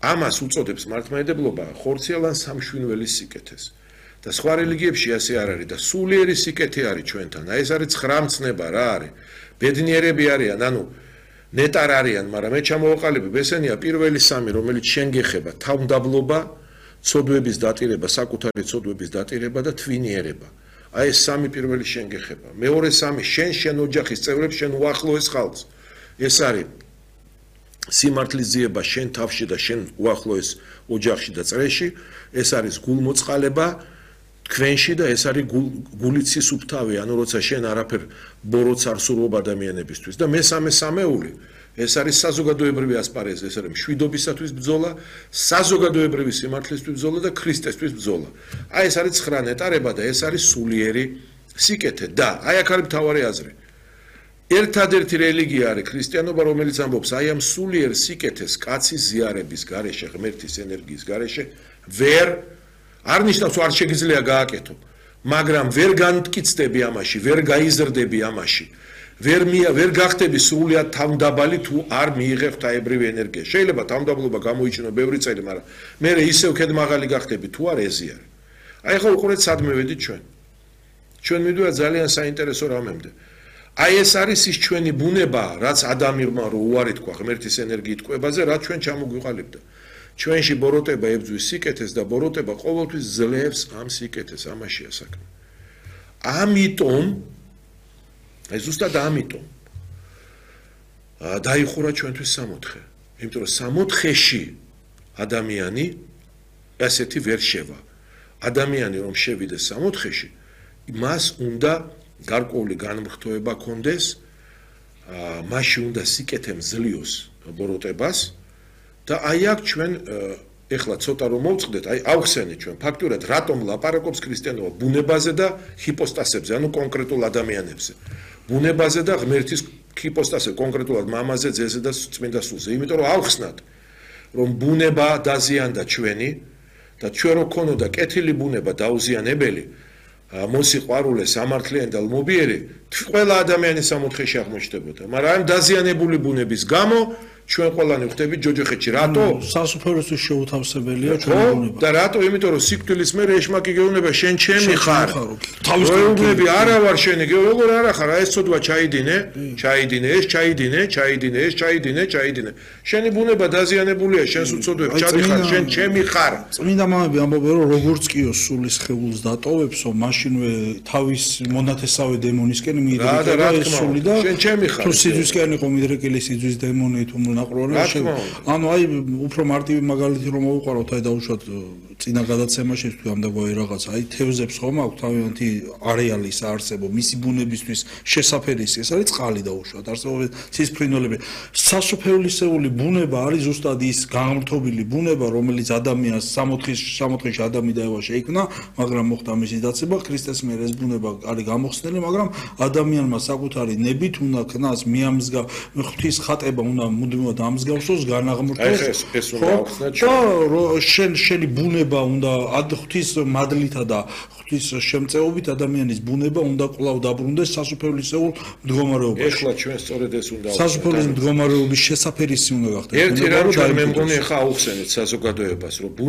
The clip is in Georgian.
ამას უწოდებს მართლმადიდებლობა ხორციელან სამშვინველი სიკეთეს. და სხვა რელიგიებში ასე არ არის და სულიერი სიკეთე არის ჩვენთან. აი ეს არის ცხრამცნება რა არის. ბედნიერები არიან, ანუ ნეტარ არიან, მაგრამ მე ჩამოვაყალიბებ ესენია პირველი სამი, რომელიც შენ გეხება, თავმდაბლობა, ცოდვების დატირება, საკუთარი ცოდვების დატირება და თვინიერება. აი ეს სამი პირველი შენ გეხება. მეორე სამი შენ ოჯახის წევრებს, შენ უახლოეს ხალხს. ეს არის სიმართლის ძიება შენ თავში და შენ უახლოეს ოჯახში და წრეში, ეს არის გულმოწყალება თქვენში და ეს არის გულით სისუფთავე, ანუ როცა შენ არაფერ ბოროტს არ სურვობ ადამიანებისთვის და მესამე სამეული ეს არის საზოგადოებრივი ასპარეზი, ეს არის მშვიდობისათვის ბრძოლა, საზოგადოებრივი სიმართლისთვის ბრძოლა და ქრისტესთვის ბრძოლა. აი ეს არის 9 ნეტარება და ეს არის სულიერი სიკეთე და აი აქ არის მთავარი აზრი. ერთადერთი რელიგია არის ქრისტიანობა, რომელიც ამბობს აი ამ სულიერ სიკეთეს კაცის ზიარების გარეშე, ღმერთის ენერგიის გარეშე ვერ არ ნიშნავს არ შეგიძლია გააკეთო, მაგრამ ვერ განმტკიცდები ამაში, ვერ გაიზრდები ამაში, ვერ გახდები სრულად თავმდაბალი თუ არ მიიღებ ღვთაებრივი ენერგია. შეიძლება თავმდაბლობა გამოიჩინო ბევრი წელი, მაგრამ მე ისევ ქედმაღალი გახდები თუ არ ეზიარე. აი ხო უყურეთ სად მივედით ჩვენ. ჩვენ მივდივართ ძალიან საინტერესო რამემდე. აი ეს არის ის ჩვენი ბუნება, რაც ადამიანმა რო უარი თქვა ღმერთის ენერგიით კვებაზე, რაც ჩვენ ჩამოგვიყალიბდა. ჩვენში ბოროტება ებძვის სიკეთეს და ბოროტება ყოველთვის ძლევს ამ სიკეთეს, ამაშია საქმე. ამიტომ აი ზუსტად ამიტომ დაიხურა ჩვენთვის 64. იმიტომ რომ 64-ში ადამიანი ასეთი ვერ შევა. ადამიანი რომ შევიდეს 64-ში, მას უნდა გარკვეული განმრხთვება კონდეს, მასში უნდა სიკეთე მძლიოს ბოროტებას და აი აქ ჩვენ ეხლა ცოტა რომ მოვწყდეთ, აი ავხსენეთ ჩვენ ფაქტურად რატომ ლაპარაკობს ქრისტიანობა ბუნებაზე და ჰიპოსტასებზე, ანუ კონკრეტულ ადამიანებზე. ბუნებაზე და ღმერთის ჰიპოსტასზე, კონკრეტულად მამაზე, ძეზე და წმინდა სულზე. იმიტომ რომ ავხსნათ, რომ ბუნება დაზიანდა ჩვენი და ჩვენ რო ქონოდა კეთილი ბუნება დაუზიანებელი, მოსიყვარულე, სამართლიანი და ლმობიერი, ყველა ადამიანი 64-ში აღმოჩნდებოდა. მაგრამ ამ დაზიანებული ბუნების გამო ჩვენ ყველანი ვხდებით ჯოჯოხეთში. რატო? სასუფეველისთვის შეუთავსებელია ჩვენი ბუნება. და რატო? იმიტომ რომ სიკვდილის მერე ეშმაკი გეუბნება შენ ჩემი ხარ. როუბნები არა ვარ შენი, როგორ არა ხარ? ეს ცოდვა ჩაიდინე, ეს ჩაიდინე. შენი ბუნება დაზიანებულია, შენს უცოდვებს ჩადიხარ, შენ ჩემი ხარ. წმინდა მამები ამბობენ რომ როგორც კიოს სულის ხეულს დატოვებსო, მაშინვე თავის მონათესავე დემონისკენ მიირეკება ეს სული და შენ ჩემი ხარ. თუ სიძვისკენ იყო მიდრეკილი სიძვის დემონი თუ ანუ აი უფრო მარტივი მაგალითი რომ მოვიყვაროთ აი დაუშვათ წინა გადაცემაში თუ ამ დაგვაი რაღაც აი თევზებს ხომ აქვს თავიანთი არეალის არსებო მისი ბუნებისთვის შესაფერისი ეს არის წყალი დაუშვათ არსებობს ცისფრინველები სასופეულისეული ბუნება არის ზუსტად ის გამრთობილი ბუნება რომელიც ადამიანს 64-ში ადამი და ევა შეიქმნა მაგრამ მოხდა მისი დაცება ქრისტეს მიერ ეს ბუნება არის გამოხსნილი მაგრამ ადამიანმა საკუთარი ნებით უნდა ქნას მიამსგავ ღვთის ხატება უნდა მუდმივად ამსგავსოს განაღმრთოს და შენი ბუნება უნდა ღვთის მადლითა და ღვთის შემწეობით ადამიანის ბუნება უნდა კვლავ დაბრუნდეს სასופეულისეულ მდგომარეობაში. ეხლა ჩვენ სწორედ ეს უნდა სასופეულის მდგომარეობის შესაფერისი უნდა გახდეს. ერთი რამ ჩვენ მე მგონი ახლა აუხსენეთ საზოგადოებას რომ